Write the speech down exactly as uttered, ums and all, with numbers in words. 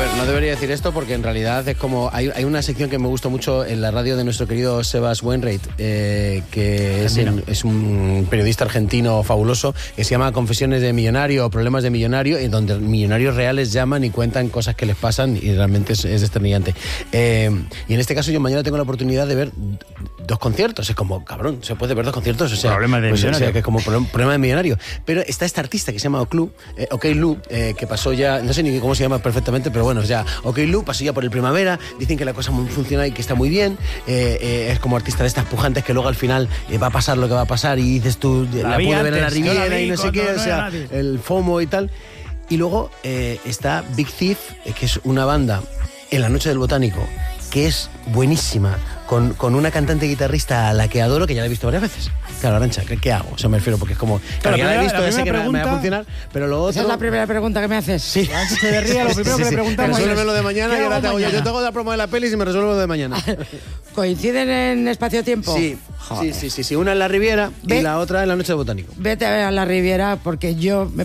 ver, no debería decir esto porque en realidad es como... Hay, hay una sección que me gusta mucho en la radio de nuestro querido Sebas Wainwright, eh, que es, en, es un periodista argentino fabuloso, que se llama Confesiones de Millonario o Problemas de Millonario, en donde millonarios reales llaman y cuentan cosas que les pasan y realmente es, es desternillante. Eh, y en este caso yo mañana tengo la oportunidad de ver dos conciertos. Es como, cabrón, se puede ver dos conciertos. O sea, problema de pues, millonario. O sea, que es como problema de millonario. Pero está esta artista que se llama Oclu, eh, OK Lu, eh, que pasó ya, no sé ni cómo se llama perfectamente, pero bueno, ya OK Lu pasó ya por el Primavera, dicen que la cosa funciona y que está muy bien, eh, eh, es como artista de estas pujantes que luego al final eh, va a pasar lo que va a pasar y dices tú, la, la pude ver en la Riviera y no sé qué, o sea, el FOMO y tal. Y luego eh, está Big Thief, eh, que es una banda en la Noche del Botánico, que es buenísima, con, con una cantante guitarrista a la que adoro, que ya la he visto varias veces. Claro, Arantxa, ¿qué, qué hago? O sea, me refiero, porque es como... Claro, ya la he visto, ya sé que pregunta, me va a funcionar, pero lo otro... Esa es la primera pregunta que me haces. Sí. Antes se ría, lo primero sí, sí, que le preguntamos es... Resuélvelo de mañana y ahora te hago yo. Yo te hago la promo de la peli y me resuelvo de mañana. ¿Coinciden en espacio-tiempo? Sí, sí, sí, sí, sí. Una en la Riviera Ve, y la otra en la Noche del Botánico. Vete a ver a la Riviera porque yo... Me